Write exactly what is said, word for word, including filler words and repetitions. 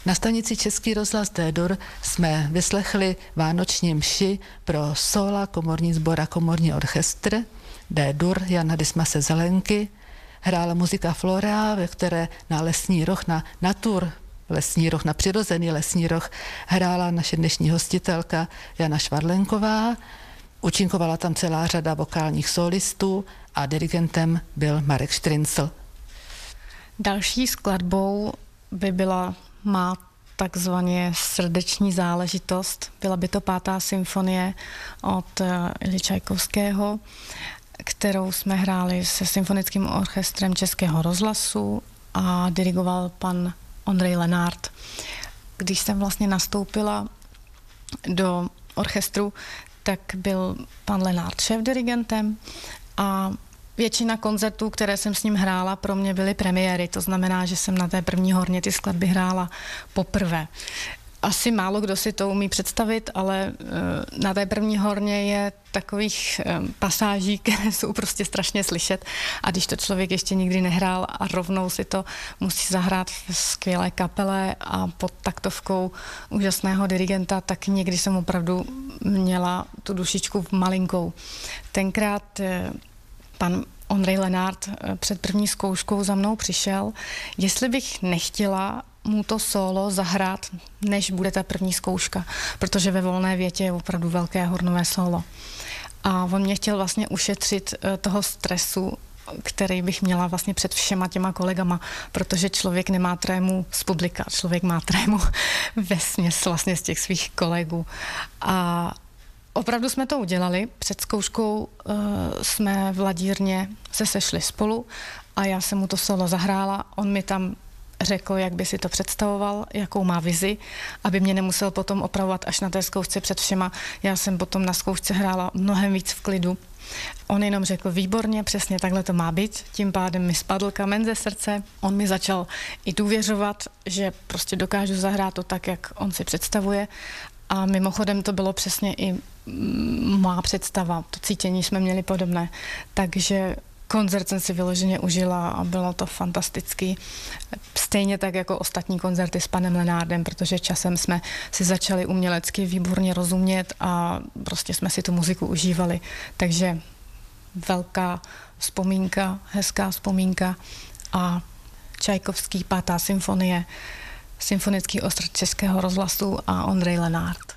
Na stanici Český rozhlas D-dur jsme vyslechli vánoční mši pro sóla, komorní sbor a komorní orchestr D-dur Jana Dismase Zelenky. Hrála muzika Florea, ve které na lesní roh, na natur, lesní roh, na přirozený lesní roh hrála naše dnešní hostitelka Jana Švadlenková. Účinkovala tam celá řada vokálních solistů a dirigentem byl Marek Štryncl. Další skladbou by byla má takzvaně srdeční záležitost. Byla by to pátá symfonie od Ilji Čajkovského, kterou jsme hráli se symfonickým orchestrem Českého rozhlasu a dirigoval pan Ondrej Lenart. Když jsem vlastně nastoupila do orchestru, tak byl pan Lenart šéfdirigentem a většina koncertů, které jsem s ním hrála, pro mě byly premiéry. To znamená, že jsem na té první horně ty skladby hrála poprvé. Asi málo kdo si to umí představit, ale na té první horně je takových pasáží, které jsou prostě strašně slyšet. A když to člověk ještě nikdy nehrál a rovnou si to musí zahrát v skvělé kapele a pod taktovkou úžasného dirigenta, tak někdy jsem opravdu měla tu dušičku malinkou. Tenkrát pan Ondrej Lenart před první zkouškou za mnou přišel, jestli bych nechtěla mu to solo zahrát, než bude ta první zkouška, protože ve volné větě je opravdu velké hornové solo. A on mě chtěl vlastně ušetřit toho stresu, který bych měla vlastně před všema těma kolegama, protože člověk nemá trému z publika, člověk má trému vesměs vlastně z těch svých kolegů. A opravdu jsme to udělali. Před zkouškou uh, jsme v Ladírně se sešli spolu a já jsem mu to solo zahrála. On mi tam řekl, jak by si to představoval, jakou má vizi, aby mě nemusel potom opravovat až na té zkoušce před všema. Já jsem potom na zkoušce hrála mnohem víc v klidu. On jenom řekl, výborně, přesně takhle to má být. Tím pádem mi spadl kamen ze srdce. On mi začal i důvěřovat, že prostě dokážu zahrát to tak, jak on si představuje. A mimochodem to bylo přesně i má představa. To cítění jsme měli podobné. Takže koncert jsem si vyloženě užila a bylo to fantastický. Stejně tak jako ostatní koncerty s panem Lenárdem, protože časem jsme si začali umělecky výborně rozumět a prostě jsme si tu muziku užívali. Takže velká vzpomínka, hezká vzpomínka a Čajkovský pátá symfonie, symfonický orchestr Českého rozhlasu a Ondrej Lenart.